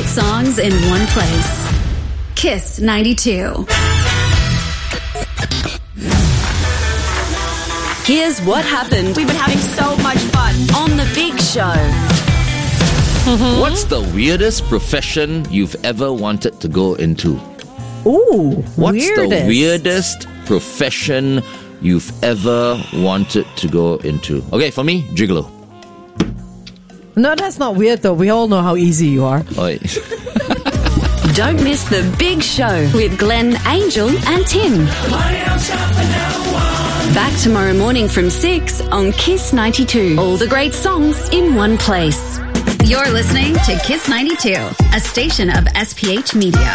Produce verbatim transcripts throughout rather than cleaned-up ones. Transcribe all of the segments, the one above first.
great songs in one place. Kiss ninety-two. Here's what happened. We've been having so much fun on The Big Show. What's the weirdest profession you've ever wanted to go into? Ooh, What's weirdest. the weirdest profession you've ever wanted to go into? Okay, for me, gigolo. No, that's not weird though. We all know how easy you are. Oi. Don't miss The Big Show with Glenn, Angel and Tim. Back tomorrow morning from six on Kiss ninety-two. All the great songs in one place. You're listening to Kiss ninety-two, a station of S P H Media.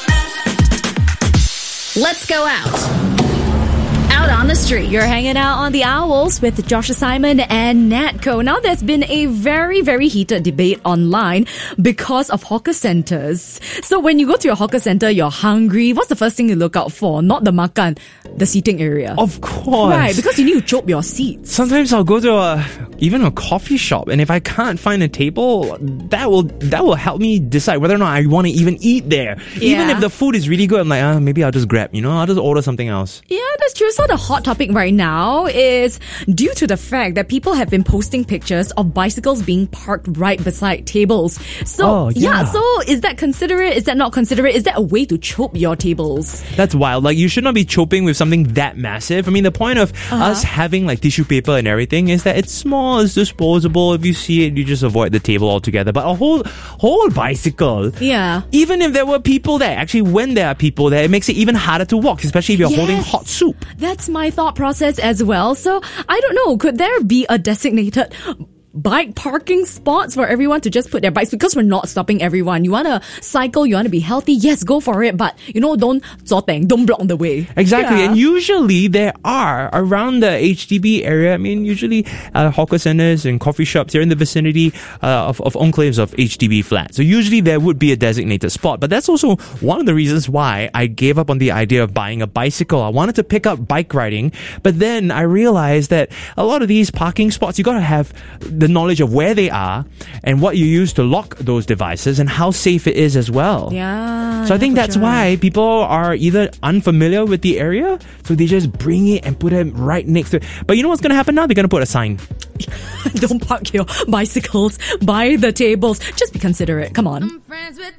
Let's go out. Out on the street. You're hanging out on the Owls with Joshua Simon and Natco. Now, there's been a very, very heated debate online because of hawker centers. So when you go to your hawker center, you're hungry. What's the first thing you look out for? Not the makan, the seating area. Of course. Right, because you need to chop your seats. Sometimes I'll go to a even a coffee shop, and if I can't find a table, that will that will help me decide whether or not I want to even eat there. Yeah. Even if the food is really good, I'm like, ah, maybe I'll just grab, you know, I'll just order something else. Yeah, that's true. So the hot topic right now is due to the fact that people have been posting pictures of bicycles being parked right beside tables. So, Oh, yeah. yeah. so is that considerate? Is that not considerate? Is that a way to chope your tables? That's wild. Like, you should not be chopping with something that massive. I mean, the point of Uh-huh. us having like tissue paper and everything is that it's small, it's disposable. If you see it, you just avoid the table altogether. But a whole whole bicycle, Yeah. even if there were people there, actually when there are people there, it makes it even harder to walk, especially if you're holding Yes. hot soup. That's my thought process as well. So I don't know, could there be a designated bike parking spots for everyone to just put their bikes, because we're not stopping everyone. You want to cycle, you want to be healthy, yes, go for it, but you know, don't zoteng, don't block the way. Exactly, Yeah. and usually there are around the H D B area. I mean, usually uh, hawker centers and coffee shops, they're in the vicinity uh, of, of enclaves of H D B flats. So usually there would be a designated spot. But that's also one of the reasons why I gave up on the idea of buying a bicycle. I wanted to pick up bike riding, but then I realized that a lot of these parking spots, you got to have the knowledge of where they are and what you use to lock those devices and how safe it is as well. Yeah. So I yeah, think for that's sure. why people are either unfamiliar with the area, so they just bring it and put it right next to it. But you know what's going to happen now? They're going to put a sign. Don't park your bicycles by the tables. Just be considerate. Come on. I'm friends with